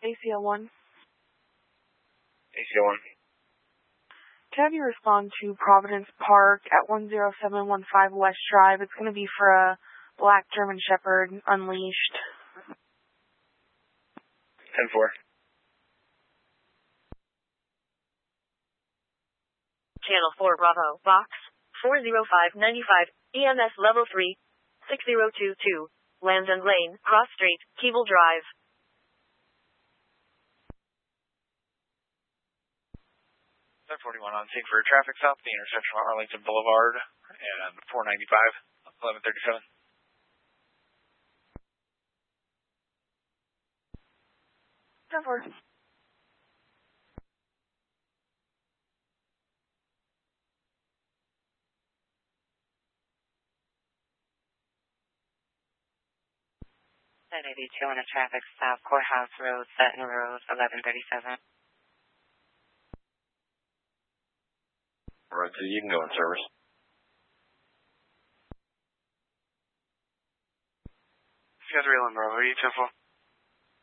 ACL1. ACL1. Can I have you respond to Providence Park at 10715 West Drive? It's going to be for a black German Shepherd unleashed. 10-4. Channel 4 Bravo, Box 40595, EMS Level 3, 6022, Lands End Lane, Cross Street, Keble Drive. 1041 on scene for a traffic stop at the intersection of Arlington Boulevard and 495, 1137. 10-4. At 82 on a traffic stop, Courthouse Road, Sutton Road, 1137. Alright, so you can go in service. You guys are in Bravo, 10-4.